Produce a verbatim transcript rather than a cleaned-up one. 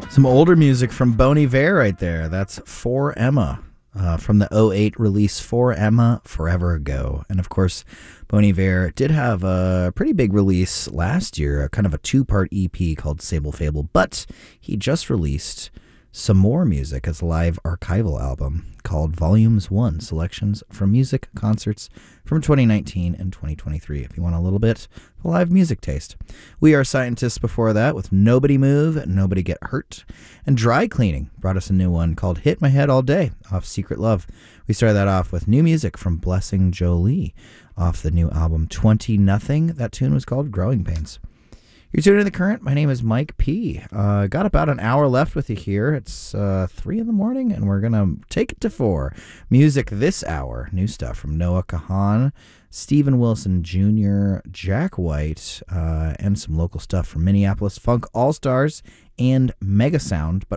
Some older music from Bon Iver right there. That's For Emma uh, from the oh eight release For Emma Forever Ago. And of course, Bon Iver did have a pretty big release last year, a kind of a two-part E P called Sable Fable, but he just released some more music as a live archival album called Volumes one, Selections from Music Concerts from twenty nineteen and twenty twenty-three, if you want a little bit of a live music taste. We Are Scientists before that with Nobody Move, Nobody Get Hurt, and Dry Cleaning brought us a new one called Hit My Head All Day off Secret Love. We started that off with new music from Blessing Jolie off the new album twenty nothing. That tune was called Growing Pains. You're tuning in to The Current. My name is Mike P. Uh, got about an hour left with you here. It's uh, three in the morning, and we're going to take it to four. Music this hour. New stuff from Noah Kahan, Steven Wilson Junior, Jack White, uh, and some local stuff from Minneapolis Funk All-Stars and Mega Sound. But